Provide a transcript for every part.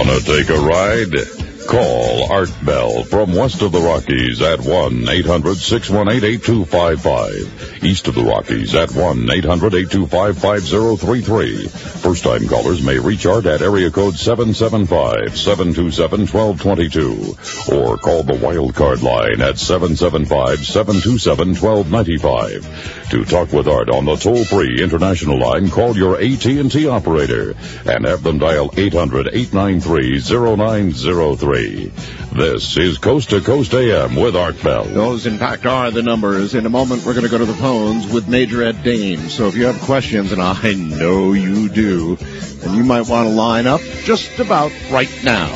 Wanna take a ride? Call Art Bell from west of the Rockies at 1-800-618-8255. East of the Rockies at 1-800-825-5033. First-time callers may reach Art at area code 775-727-1222 or call the wildcard line at 775-727-1295. To talk with Art on the toll-free international line, call your AT&T operator and have them dial 800-893-0903. This is Coast to Coast AM with Art Bell. Those, in fact, are the numbers. In a moment, we're going to go to the phones with Major Ed Dames. So if you have questions, and I know you do, then you might want to line up just about right now.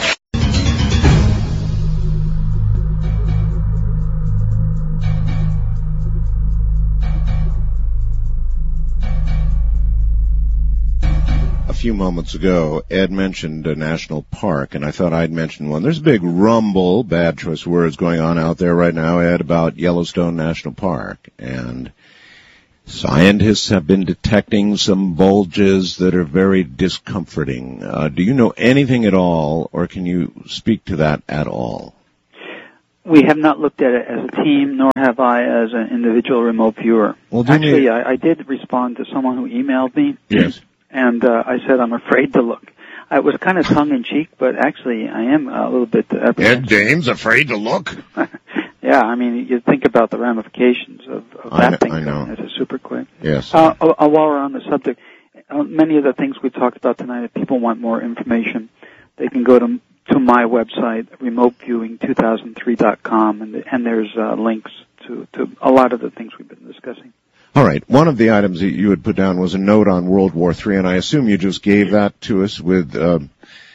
A few moments ago, Ed mentioned a national park, and I thought I'd mention one. There's a big rumble, bad choice of words, going on out there right now, Ed, about Yellowstone National Park. And scientists have been detecting some bulges that are very discomforting. Do you know anything at all, or can you speak to that at all? We have not looked at it as a team, nor have I as an individual remote viewer. Well, actually, I did respond to someone who emailed me. Yes. And I said I'm afraid to look. It was kind of tongue-in-cheek, but actually I am a little bit apprehensive. Ed Dames, afraid to look? Yeah, I mean, you think about the ramifications of that thing. I know. It's a super quick. Yes. While we're on the subject, many of the things we talked about tonight, if people want more information, they can go to my website, remoteviewing2003.com, and there's links to a lot of the things we've been discussing. All right. One of the items that you had put down was a note on World War III, and I assume you just gave that to us with the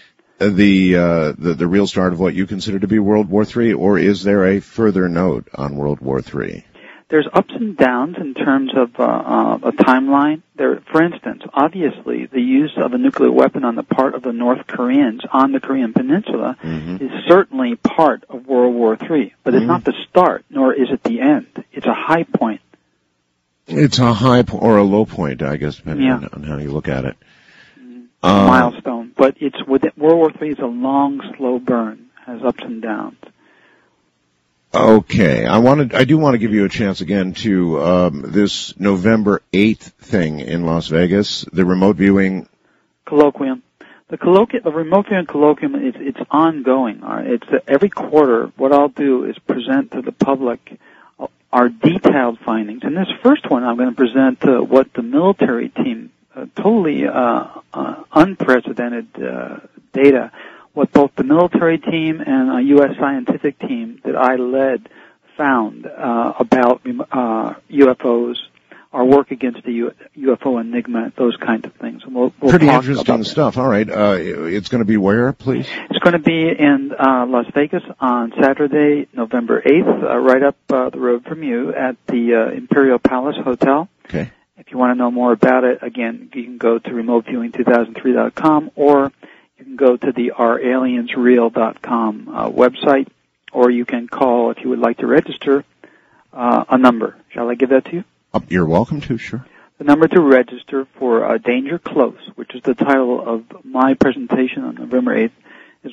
real start of what you consider to be World War III, or is there a further note on World War III? There's ups and downs in terms of a timeline. For instance, obviously, the use of a nuclear weapon on the part of the North Koreans on the Korean Peninsula is certainly part of World War III, but it's not the start, nor is it the end. It's a high point. It's a high or a low point, I guess, depending on how you look at it. Milestone, but World War III is a long, slow burn, has ups and downs. Okay, I do want to give you a chance again to this November 8th thing in Las Vegas, the remote viewing colloquium. The remote viewing colloquium, it's ongoing. It's every quarter. What I'll do is present to the public our detailed findings. In this first one, I'm going to present what the military team, totally unprecedented data, what both the military team and a U.S. scientific team that I led found about UFOs, our work against the UFO enigma, those kinds of things. And we'll pretty talk interesting about stuff. That. All right. It's going to be where, please? It's going to be in Las Vegas on Saturday, November 8th, right up the road from you at the Imperial Palace Hotel. Okay. If you want to know more about it, again, you can go to remoteviewing2003.com, or you can go to the ouraliensreal.com website, or you can call, if you would like to register, a number. Shall I give that to you? You're welcome to, sure. The number to register for Danger Close, which is the title of my presentation on November 8th, is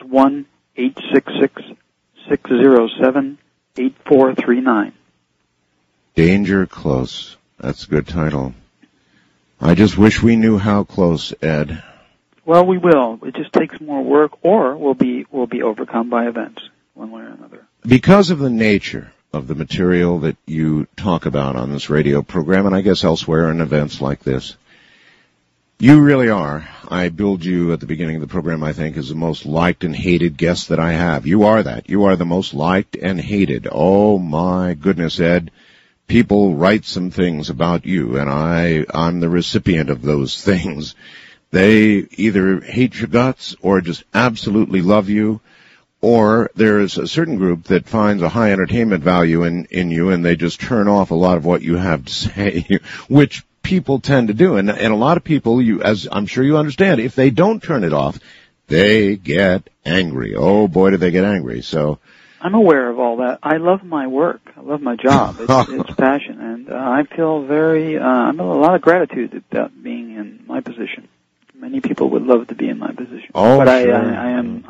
1-866-607-8439. Danger Close. That's a good title. I just wish we knew how close, Ed. Well, we will. It just takes more work, or we'll be overcome by events, one way or another. Because of the nature of the material that you talk about on this radio program, and I guess elsewhere in events like this, you really are. I billed you at the beginning of the program, I think, as the most liked and hated guest that I have. You are that. You are the most liked and hated. Oh, my goodness, Ed. People write some things about you, and I'm the recipient of those things. They either hate your guts or just absolutely love you, or there's a certain group that finds a high entertainment value in you, and they just turn off a lot of what you have to say, which people tend to do. And a lot of people, as I'm sure you understand, if they don't turn it off, they get angry. Oh, boy, do they get angry. So I'm aware of all that. I love my work. I love my job. It's passion, and I feel I have a lot of gratitude about being in my position. Many people would love to be in my position, but sure. I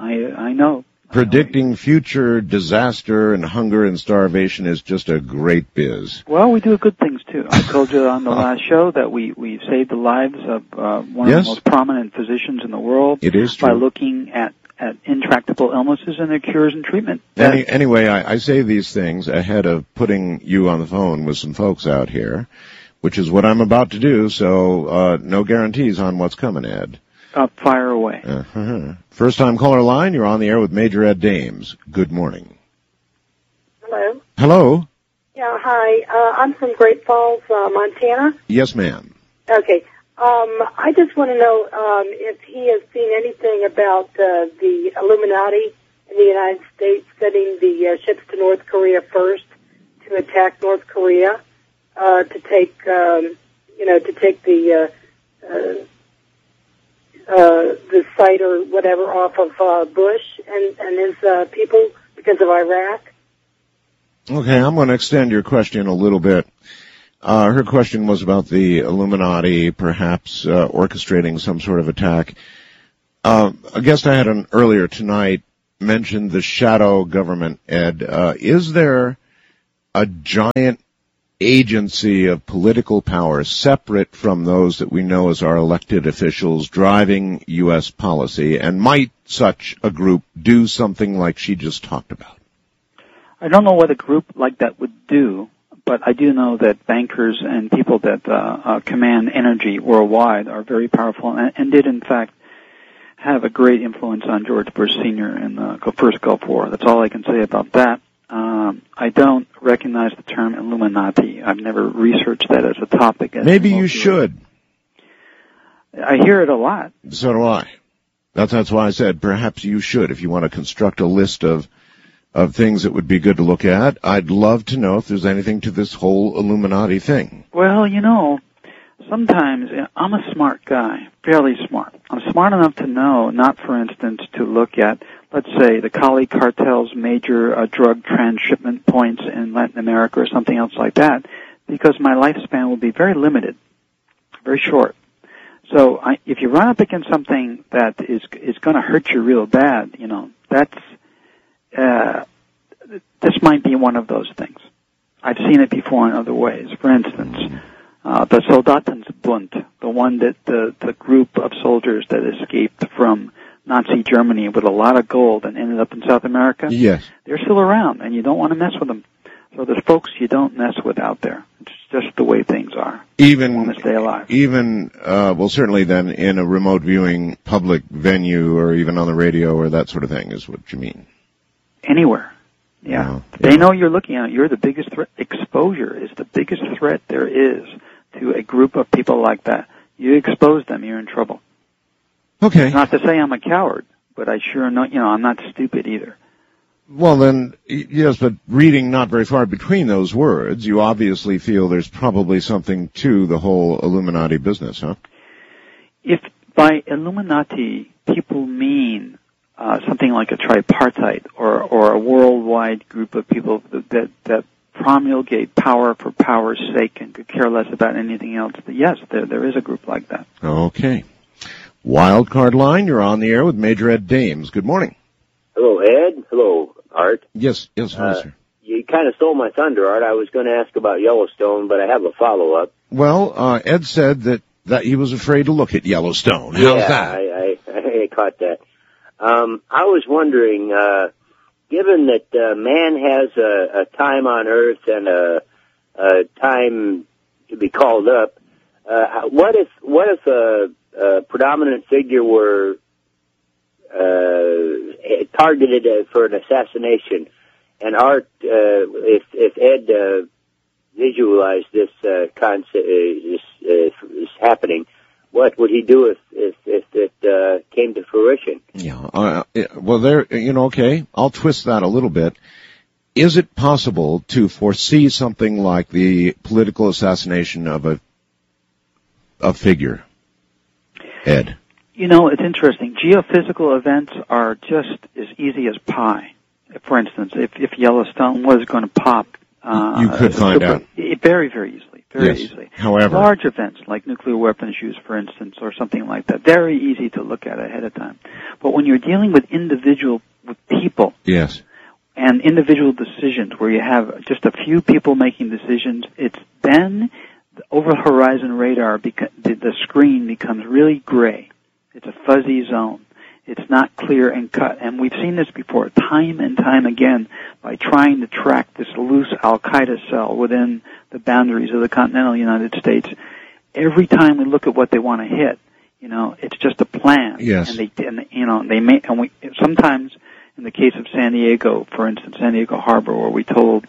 I know. Predicting future disaster and hunger and starvation is just a great biz. Well, we do good things too. I told you on the last show that we saved the lives of one of the most prominent physicians in the world. It is true. By looking at intractable illnesses and their cures and treatment. Anyway, I say these things ahead of putting you on the phone with some folks out here, which is what I'm about to do, so no guarantees on what's coming, Ed. Fire away. First time caller line, you're on the air with Major Ed Dames. Good morning. Hello. Hello. Yeah, hi. I'm from Great Falls, Montana. Yes, ma'am. Okay. I just want to know if he has seen anything about the Illuminati in the United States sending the ships to North Korea first to attack North Korea, to take the site or whatever off of Bush and his people because of Iraq. Okay, I'm going to extend your question a little bit. Her question was about the Illuminati perhaps orchestrating some sort of attack. A guest I had on earlier tonight mentioned the shadow government, Ed. Is there a giant agency of political power separate from those that we know as our elected officials driving U.S. policy, and might such a group do something like she just talked about? I don't know what a group like that would do, but I do know that bankers and people that command energy worldwide are very powerful and did, in fact, have a great influence on George Bush Sr. in the first Gulf War. That's all I can say about that. I don't recognize the term Illuminati. I've never researched that as a topic. Maybe you should. I hear it a lot. So do I. That's why I said perhaps you should. If you want to construct a list of things that would be good to look at, I'd love to know if there's anything to this whole Illuminati thing. Well, sometimes I'm a smart guy, fairly smart. I'm smart enough to know, not for instance to look at, let's say, the Cali cartel's major drug transshipment points in Latin America or something else like that, because my lifespan will be very limited, very short. So if you run up against something that is going to hurt you real bad, this might be one of those things. I've seen it before in other ways. For instance, the Soldatenbund, the one that the group of soldiers that escaped from Nazi Germany with a lot of gold and ended up in South America. Yes. They're still around, and you don't want to mess with them. So there's folks you don't mess with out there. It's just the way things are. Even, you want to stay alive. Well, certainly then in a remote viewing public venue or even on the radio or that sort of thing is what you mean. Anywhere. Yeah. They know you're looking at it. You're the biggest threat. Exposure is the biggest threat there is to a group of people like that. You expose them, you're in trouble. Okay. Not to say I'm a coward, but I sure know, I'm not stupid either. Well then, yes, but reading not very far between those words, you obviously feel there's probably something to the whole Illuminati business, huh? If by Illuminati people mean something like a tripartite or a worldwide group of people that promulgate power for power's sake and could care less about anything else, yes, there is a group like that. Okay. Wildcard line, you're on the air with Major Ed Dames. Good morning. Hello, Ed. Hello, Art. Yes, hello, sir. You kind of stole my thunder, Art. I was going to ask about Yellowstone, but I have a follow-up. Well, Ed said that he was afraid to look at Yellowstone. How's that? I caught that. I was wondering, given that man has a time on Earth and a time to be called up, what if a predominant figure were targeted for an assassination? And Art, if Ed visualized this concept, this happening, what would he do if it came to fruition? Yeah. Well, okay, I'll twist that a little bit. Is it possible to foresee something like the political assassination of a figure, Ed? It's interesting. Geophysical events are just as easy as pie. For instance, if Yellowstone was going to pop, you could find out. Very, very easily. very easily. However, large events like nuclear weapons use, for instance, or something like that, very easy to look at ahead of time. But when you're dealing with people, yes, and individual decisions where you have just a few people making decisions, it's then the over-horizon radar, the screen becomes really gray. It's a fuzzy zone. It's not clear and cut. And we've seen this before time and time again by trying to track this loose Al-Qaeda cell within the boundaries of the continental United States. Every time we look at what they want to hit, it's just a plan. Yes. And sometimes in the case of San Diego, for instance, San Diego Harbor, where we told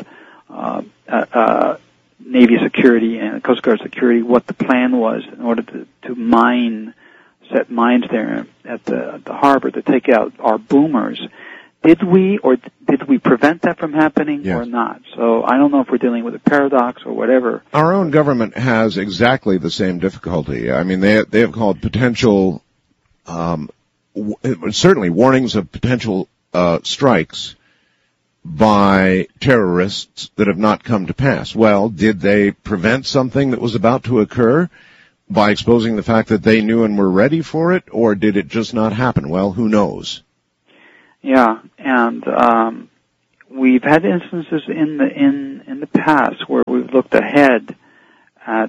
Navy security and Coast Guard security what the plan was in order to set mines there at the harbor to take out our boomers. Did we prevent that from happening or not? So I don't know if we're dealing with a paradox or whatever. Our own government has exactly the same difficulty. I mean, they have called potential, certainly warnings of potential strikes by terrorists that have not come to pass. Well, did they prevent something that was about to occur by exposing the fact that they knew and were ready for it, or did it just not happen? Well, who knows? Yeah, and we've had instances in the past where we've looked ahead at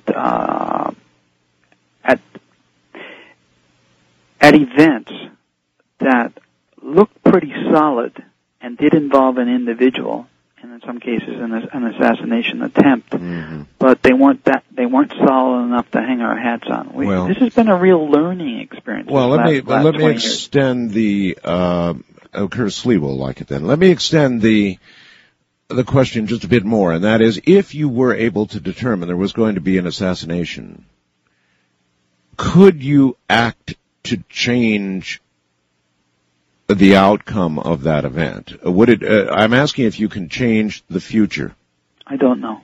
events that looked pretty solid and did involve an individual, and in some cases an assassination attempt, but they weren't solid enough to hang our hats on. This has been a real learning experience. Well, let me extend the Curtis Lee will like it then. Let me extend the question just a bit more, and that is, if you were able to determine there was going to be an assassination, could you act to change the outcome of that event? Would it? I'm asking if you can change the future. I don't know.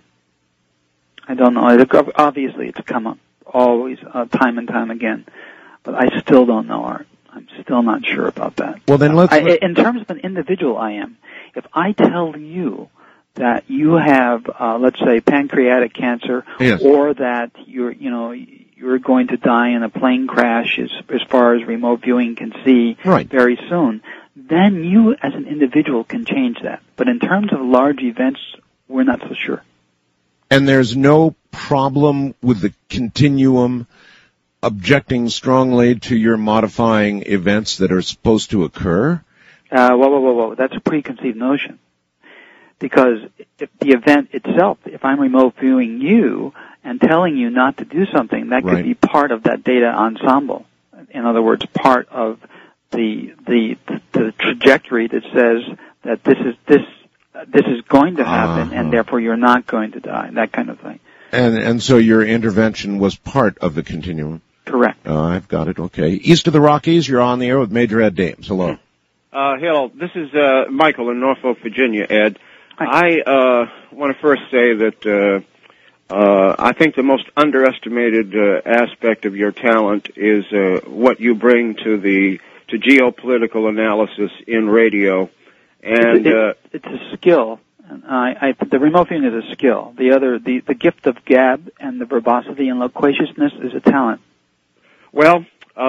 Obviously, it's come up always, time and time again, but I still don't know, Art. I'm still not sure about that. Well, then in terms of an individual, I am. If I tell you that you have, let's say, pancreatic cancer, or that you're going to die in a plane crash as far as remote viewing can see very soon, then you as an individual can change that. But in terms of large events, we're not so sure. And there's no problem with the continuum objecting strongly to your modifying events that are supposed to occur? Whoa. That's a preconceived notion. Because if the event itself, if I'm remote viewing you and telling you not to do something, that could be part of that data ensemble. In other words, part of the trajectory that says that this is going to happen, and therefore you're not going to die, that kind of thing. And so your intervention was part of the continuum? Correct. I've got it, okay. East of the Rockies, you're on the air with Major Ed Dames. Hello. Hello, this is Michael in Norfolk, Virginia, Ed. Hi. I want to first say that I think the most underestimated aspect of your talent is what you bring to geopolitical analysis in radio. And it's a skill. The remote viewing is a skill. The gift of gab and the verbosity and loquaciousness is a talent. Well,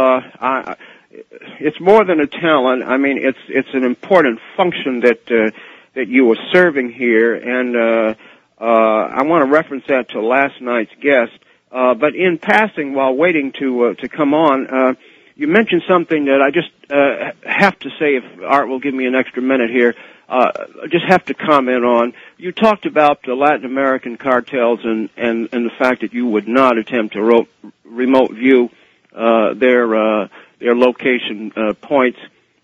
it's more than a talent. I mean, it's an important function that you are serving here, and I want to reference that to last night's guest. But in passing, while waiting to come on, you mentioned something that I just have to say, if Art will give me an extra minute here. I just have to comment on. You talked about the Latin American cartels and the fact that you would not attempt to remote view their location points.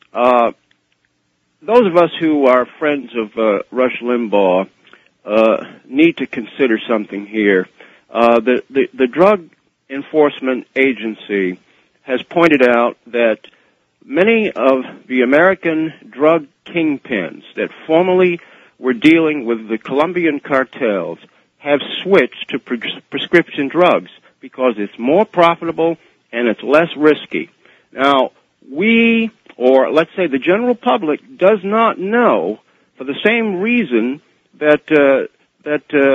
Those of us who are friends of Rush Limbaugh need to consider something here. The Drug Enforcement Agency has pointed out that many of the American drug kingpins that formerly were dealing with the Colombian cartels have switched to prescription drugs because it's more profitable and it's less risky. Now, we, or let's say the general public, does not know, for the same reason that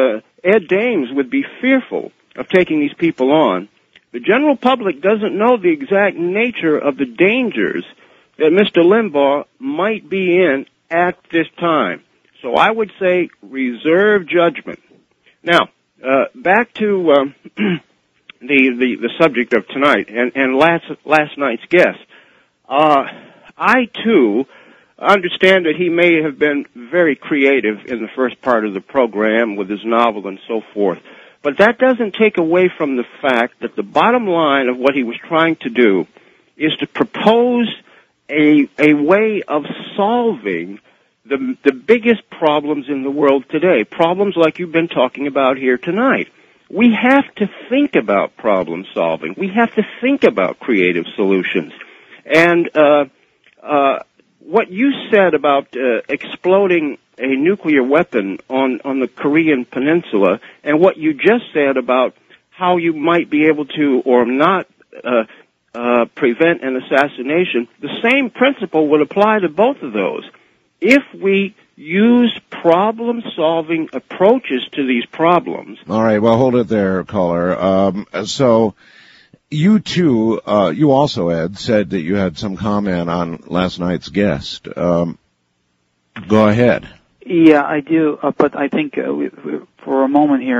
Ed Dames would be fearful of taking these people on. The general public doesn't know the exact nature of the dangers that Mr. Limbaugh might be in at this time. So I would say reserve judgment. Now, back to the subject of tonight and last night's guest. I, too, understand that he may have been very creative in the first part of the program with his novel and so forth. But that doesn't take away from the fact that the bottom line of what he was trying to do is to propose a way of solving the biggest problems in the world today, problems like you've been talking about here tonight. We have to think about problem solving. We have to think about creative solutions. And what you said about exploding a nuclear weapon on the Korean Peninsula, and what you just said about how you might be able to or not prevent an assassination, the same principle would apply to both of those. If we use problem-solving approaches to these problems. All right, well, hold it there, caller. So you too, you also, Ed, said that you had some comment on last night's guest. Go ahead. Yeah, I do, but I think for a moment here,